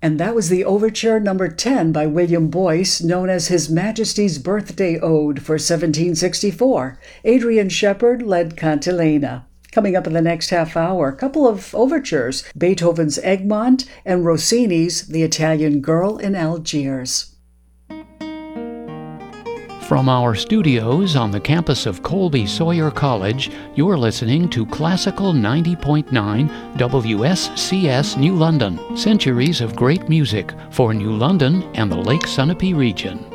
And that was the Overture number 10 by William Boyce, known as His Majesty's Birthday Ode for 1764. Adrian Shepard led Cantilena. Coming up in the next half hour, a couple of overtures, Beethoven's Egmont and Rossini's The Italian Girl in Algiers. From our studios on the campus of Colby Sawyer College, you're listening to Classical 90.9 WSCS New London, centuries of great music for New London and the Lake Sunapee region.